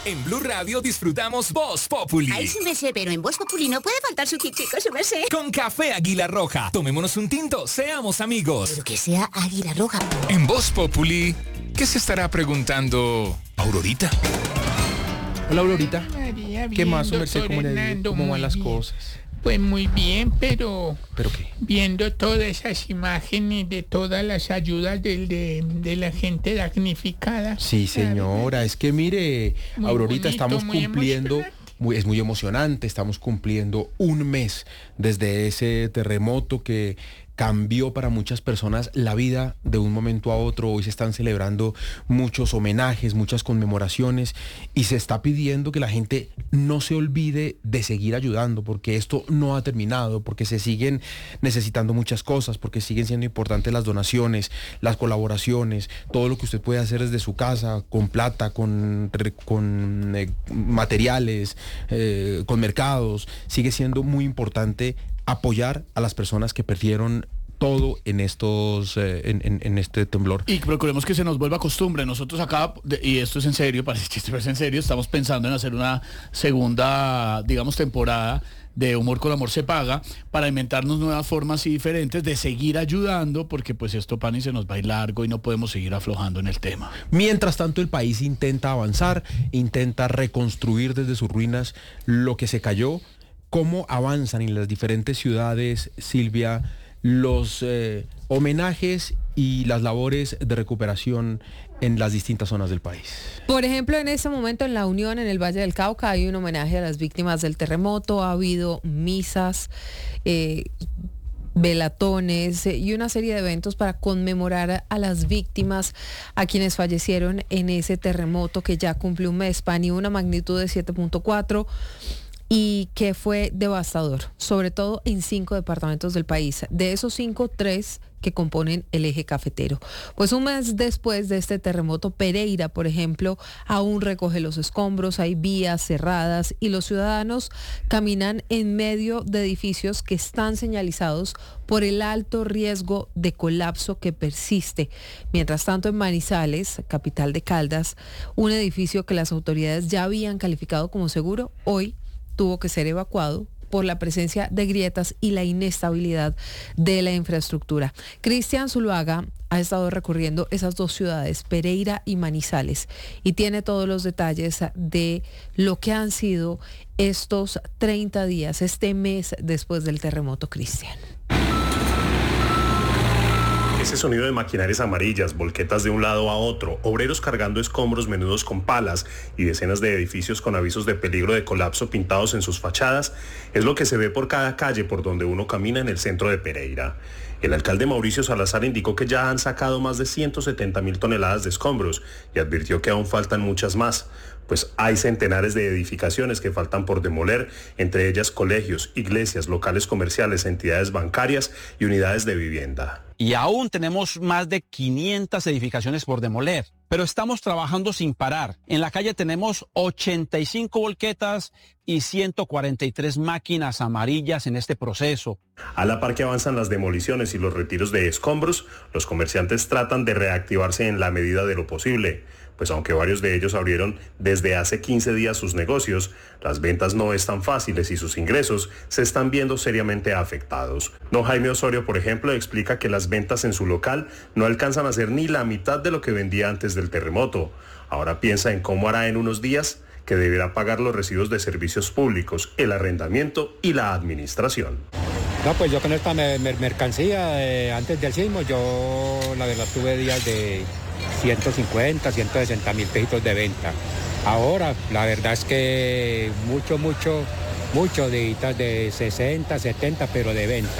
En Blue Radio disfrutamos Voz Populi. Ay, sí me sé, pero en Voz Populi no puede faltar su tintico, sí me sé. Con café Águila Roja. Tomémonos un tinto, seamos amigos. Pero que sea Águila Roja. En Voz Populi, ¿qué se estará preguntando Aurorita? Hola, Aurorita. María, ¿Qué más, bien, Merced? ¿Cómo le ha ido? Hernando, ¿Cómo muy van las bien. cosas? Pues muy bien, pero ¿Pero qué? viendo todas esas imágenes de todas las ayudas de la gente damnificada. Sí, señora, es que mire, Muy Aurorita, bonito, estamos muy cumpliendo, emocionante. es muy emocionante, estamos cumpliendo un mes desde ese terremoto que cambió para muchas personas la vida de un momento a otro. Hoy se están celebrando muchos homenajes, muchas conmemoraciones y se está pidiendo que la gente no se olvide de seguir ayudando porque esto no ha terminado, porque se siguen necesitando muchas cosas, porque siguen siendo importantes las donaciones, las colaboraciones, todo lo que usted puede hacer desde su casa, con plata, con materiales, con mercados. Sigue siendo muy importante apoyar a las personas que perdieron todo en estos en este temblor. Y procuremos que se nos vuelva costumbre. Nosotros acá, y esto es en serio, parece chiste, pero es en serio, estamos pensando en hacer una segunda, digamos, temporada de Humor con Amor se paga, para inventarnos nuevas formas y diferentes de seguir ayudando, porque pues esto, Pani, se nos va a ir largo y no podemos seguir aflojando en el tema. Mientras tanto, el país intenta avanzar, intenta reconstruir desde sus ruinas lo que se cayó. ¿Cómo avanzan en las diferentes ciudades, Silvia, los homenajes y las labores de recuperación en las distintas zonas del país? Por ejemplo, en este momento en La Unión, en el Valle del Cauca, hay un homenaje a las víctimas del terremoto. Ha habido misas, velatones y una serie de eventos para conmemorar a las víctimas, a quienes fallecieron en ese terremoto que ya cumple un mes, Pani, una magnitud de 7.4 y que fue devastador, sobre todo en 5 departamentos del país. De esos 5, 3 que componen el eje cafetero. Pues un mes después de este terremoto, Pereira, por ejemplo, aún recoge los escombros, hay vías cerradas y los ciudadanos caminan en medio de edificios que están señalizados por el alto riesgo de colapso que persiste. Mientras tanto, en Manizales, capital de Caldas, un edificio que las autoridades ya habían calificado como seguro, hoy tuvo que ser evacuado por la presencia de grietas y la inestabilidad de la infraestructura. Cristian Zuluaga ha estado recorriendo esas dos ciudades, Pereira y Manizales, y tiene todos los detalles de lo que han sido estos 30 días, este mes después del terremoto, Cristian. Ese sonido de maquinarias amarillas, volquetas de un lado a otro, obreros cargando escombros menudos con palas y decenas de edificios con avisos de peligro de colapso pintados en sus fachadas, es lo que se ve por cada calle por donde uno camina en el centro de Pereira. El alcalde Mauricio Salazar indicó que ya han sacado más de 170.000 toneladas de escombros y advirtió que aún faltan muchas más, pues hay centenares de edificaciones que faltan por demoler, entre ellas colegios, iglesias, locales comerciales, entidades bancarias y unidades de vivienda. Y aún tenemos más de 500 edificaciones por demoler, pero estamos trabajando sin parar. En la calle tenemos 85 volquetas y 143 máquinas amarillas en este proceso. A la par que avanzan las demoliciones y los retiros de escombros, los comerciantes tratan de reactivarse en la medida de lo posible. Pues aunque varios de ellos abrieron desde hace 15 días sus negocios, las ventas no están fáciles y sus ingresos se están viendo seriamente afectados. Don Jaime Osorio, por ejemplo, explica que las ventas en su local no alcanzan a ser ni la mitad de lo que vendía antes del terremoto. Ahora piensa en cómo hará en unos días que deberá pagar los recibos de servicios públicos, el arrendamiento y la administración. No, pues yo con esta mercancía antes del sismo, yo la verdad tuve días de 150, 160 mil pesitos de venta. Ahora, la verdad es que mucho días de 60, 70, pero de venta.